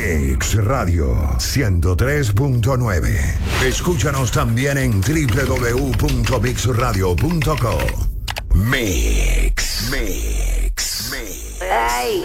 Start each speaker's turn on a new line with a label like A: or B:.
A: Mix Radio 103.9. Escúchanos también en www.mixradio.co. Mix.
B: Ay.